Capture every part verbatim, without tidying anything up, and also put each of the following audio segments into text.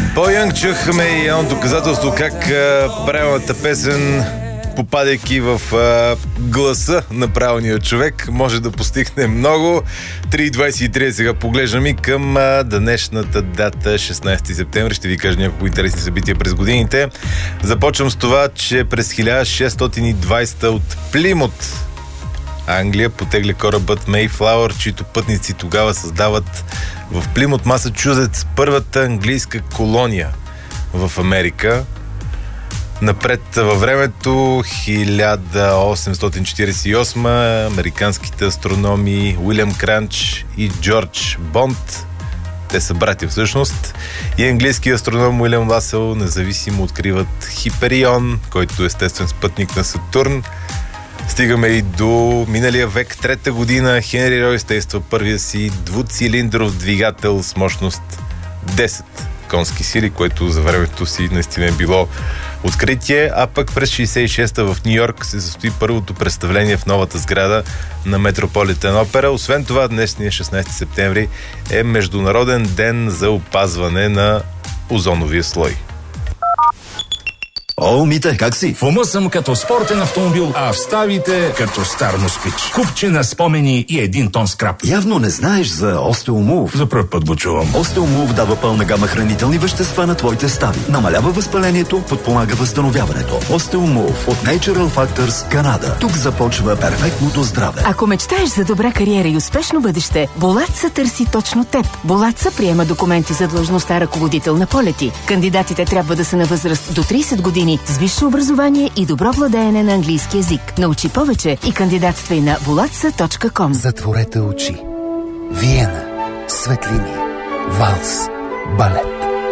По-янг чухме и едно доказателство как а, правилната песен, попадайки в а, гласа на правилния човек, може да постигне много. три двайсет и три сега поглеждам и към а, днешната дата, шестнайсети септември. Ще ви кажа няколко интересни събития през годините. Започвам с това, че през хиляда шестстотин и двайсета от Плимут, Англия, потегля корабът Мейфлауър, чието пътници тогава създават в Плимут, Масачузетс, първата английска колония в Америка. Напред във времето, хиляда осемстотин четирийсет и осма, американските астрономи Уилям Кранч и Джордж Бонд, те са братя всъщност, и английски астроном Уилям Ласъл независимо откриват Хиперион, който е естествен спътник на Сатурн. Стигаме и до миналия век, трета година. Хенри Ройс тейства първия си двуцилиндров двигател с мощност десет конски сили, което за времето си наистина е било откритие. А пък през шейсет и шеста в Ню Йорк се състои първото представление в новата сграда на Метрополитен опера. Освен това, днешния шестнайсети септември е Международен ден за опазване на озоновия слой. О, Мите, как си? В ума съм като спортен автомобил, а в ставите като стар москвич. Купче на спомени и един тон скрап. Явно не знаеш за Остеомув. За пръв път го чувам. Остеомув дава пълна гама хранителни вещества на твоите стави. Намалява възпалението, подпомага възстановяването. Остеомув от Natural Factors, Канада. Тук започва перфектното здраве. Ако мечтаеш за добра кариера и успешно бъдеще, Булатса търси точно теб. Булатса приема документи за длъжността ръководител на полети. Кандидатите трябва да са на възраст до трийсет години с висше образование и добро владеене на английски език. Научи повече и кандидатствай на булатса точка ком. Затворете очи. Виена. Светлини. Валс. Балет.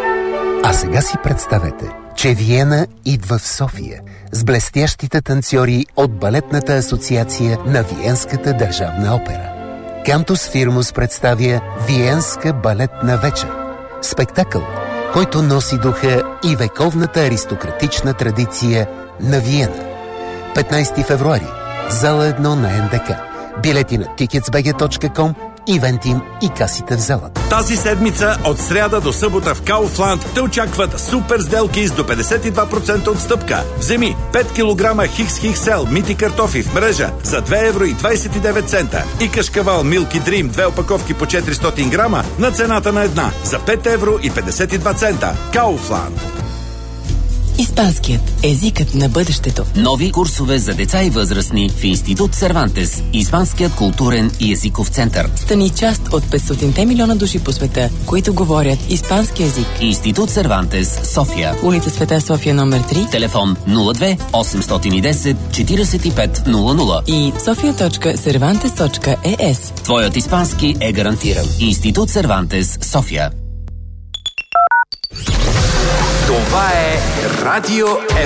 А сега си представете, че Виена идва в София с блестящите танцори от Балетната асоциация на Виенската държавна опера. Кантус Фирмус представя Виенска балетна вечер. Спектакъл, който носи духа и вековната аристократична традиция на Виена. петнайсети февруари, зала едно на ен де ка. Билети на тикетс би джи точка ком, Ивентим и касите в залата. Тази седмица от сряда до събота в Kaufland те очакват супер сделки с до петдесет и два процента отстъпка. Вземи пет килограма Хикс Хиксел мити картофи в мрежа за две евро и двайсет и девет цента и кашкавал Milky Dream две опаковки по четиристотин грама на цената на една за пет евро и петдесет и два цента. Kaufland. Испанският езикът на бъдещето. Нови курсове за деца и възрастни в Институт Сервантес, Испанският културен и езиков център. Стани част от петстотин милиона души по света, които говорят испански език. Институт Сервантес, София. Улица Света София номер три. Телефон нула две осемстотин и десет четирийсет и пет нула нула и софия точка сервантес точка и ес. Твоят испански е гарантиран. Институт Сервантес, София. Това е Радио